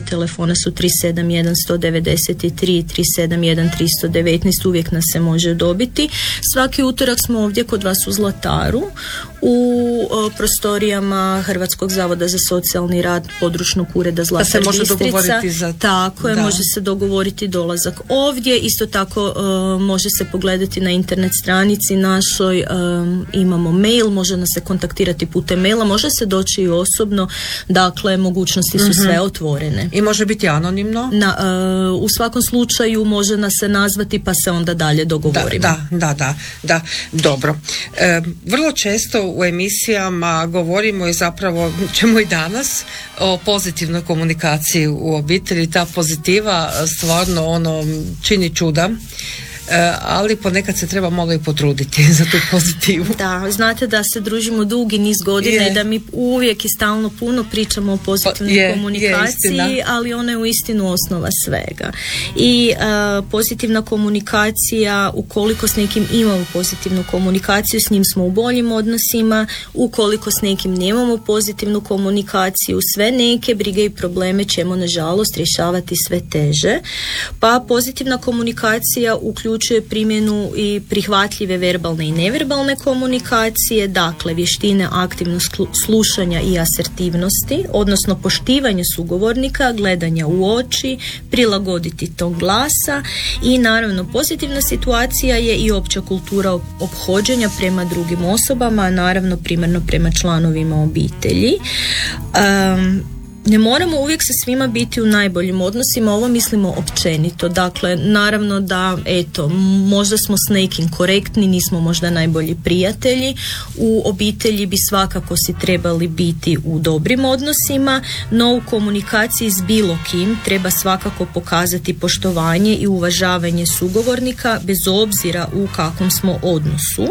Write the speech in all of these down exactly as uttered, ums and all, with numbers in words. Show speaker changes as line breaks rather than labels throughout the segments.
telefona su tri sedam jedan jedan devet tri, tri sedam jedan tri jedan devet, uvijek nas se može dobiti. Svaki utorak smo ovdje kod vas u Zlataru u o, prostorijama Hrvatskog zavoda za socijalni rad, područnog ureda Zlatar
Bistrica. Da se može
Bistrica.
dogovoriti za...
Tako je,
da.
može se dogovoriti dolazak ovdje. Isto tako o, može se pogledati na internet stranici našoj, o, imamo mail, može nas se kontaktirati putem maila, može se doći i osobno, dakle mogućnosti su mm-hmm. sve otvorene.
I može biti anonimno?
Na, o, u svakom slučaju može nas se nazvati pa se onda dalje dogovorimo.
Da, da, da, da, dobro. E, vrlo često u emisijama govorimo i zapravo ćemo i danas o pozitivnoj komunikaciji u obitelji. Ta pozitiva stvarno ono čini čuda. E, ali ponekad se treba malo i potruditi za tu pozitivu.
Da, znate da se družimo dugi niz godina je. I da mi uvijek i stalno puno pričamo o pozitivnoj je, komunikaciji, je ali ona je uistinu osnova svega. I uh, pozitivna komunikacija, ukoliko s nekim imamo pozitivnu komunikaciju, s njim smo u boljim odnosima, ukoliko s nekim nemamo pozitivnu komunikaciju, sve neke brige i probleme ćemo nažalost rješavati sve teže. Pa pozitivna komunikacija uključuje uključuje primjenu i prihvatljive verbalne i neverbalne komunikacije, dakle vještine aktivnog slušanja i asertivnosti, odnosno poštivanje sugovornika, gledanja u oči, prilagoditi ton glasa i naravno pozitivna situacija je i opća kultura ophođenja prema drugim osobama, naravno primarno prema članovima obitelji. Um, Ne moramo uvijek sa svima biti u najboljim odnosima, ovo mislimo općenito. Dakle, naravno da, eto, možda smo s nekim korektni, nismo možda najbolji prijatelji. U obitelji bi svakako si trebali biti u dobrim odnosima, no u komunikaciji s bilo kim treba svakako pokazati poštovanje i uvažavanje sugovornika bez obzira u kakvom smo odnosu.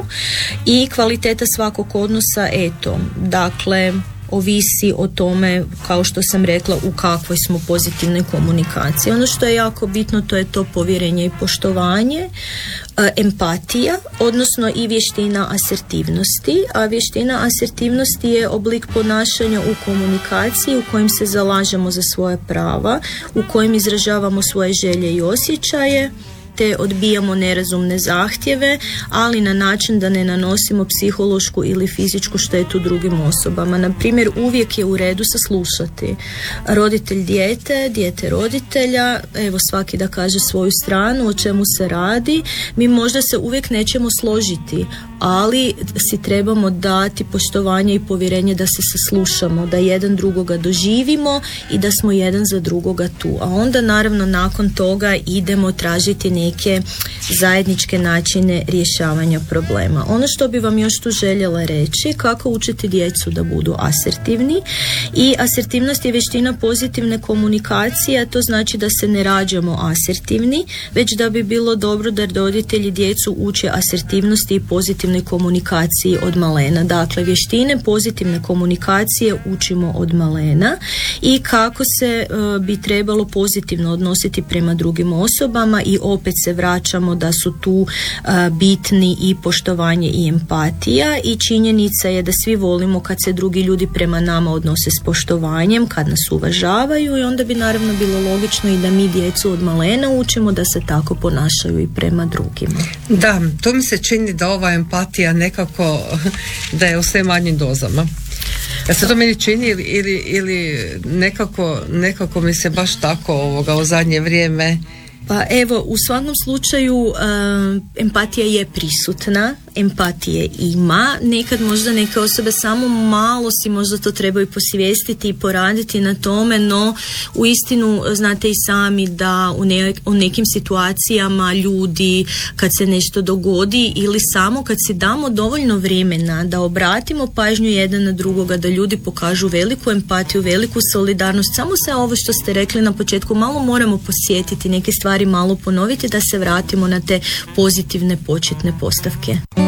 I kvaliteta svakog odnosa, eto, dakle, ovisi o tome, kao što sam rekla, u kakvoj smo pozitivnoj komunikaciji. Ono što je jako bitno, to je to povjerenje i poštovanje, empatija, odnosno i vještina asertivnosti. A vještina asertivnosti je oblik ponašanja u komunikaciji u kojem se zalažemo za svoja prava, u kojem izražavamo svoje želje i osjećaje, te odbijamo nerazumne zahtjeve, ali na način da ne nanosimo psihološku ili fizičku štetu drugim osobama. Na primjer, uvijek je u redu saslušati roditelj dijete, dijete roditelja, evo svaki da kaže svoju stranu, o čemu se radi. Mi možda se uvijek nećemo složiti, ali si trebamo dati poštovanje i povjerenje da se saslušamo, da jedan drugoga doživimo i da smo jedan za drugoga tu. A onda naravno nakon toga idemo tražiti neke zajedničke načine rješavanja problema. Ono što bi vam još tu željela reći, kako učiti djecu da budu asertivni. I asertivnost je vještina pozitivne komunikacije, a to znači da se ne rađamo asertivni, već da bi bilo dobro da roditelji djecu uče asertivnosti i pozitivnoj komunikaciji od malena. Dakle, vještine pozitivne komunikacije učimo od malena i kako se uh, bi trebalo pozitivno odnositi prema drugim osobama i opet se vraćamo da su tu uh, bitni i poštovanje i empatija i činjenica je da svi volimo kad se drugi ljudi prema nama odnose s poštovanjem, kad nas uvažavaju i onda bi naravno bilo logično i da mi djecu od malena učimo da se tako ponašaju i prema drugima.
Da, to mi se čini da ova empatija nekako da je u sve manjim dozama. Ja se to meni čini ili, ili, ili nekako, nekako mi se baš tako ovoga u zadnje vrijeme.
Pa evo, u svakom slučaju um, empatija je prisutna, empatije ima, nekad možda neke osobe samo malo si možda to trebaju posvijestiti i poraditi na tome, no u istinu znate i sami da u, ne, u nekim situacijama ljudi kad se nešto dogodi ili samo kad si damo dovoljno vremena da obratimo pažnju jedan na drugoga, da ljudi pokažu veliku empatiju, veliku solidarnost, samo se ovo što ste rekli na početku malo moramo posjetiti neke stvari, malo ponoviti da se vratimo na te pozitivne početne postavke.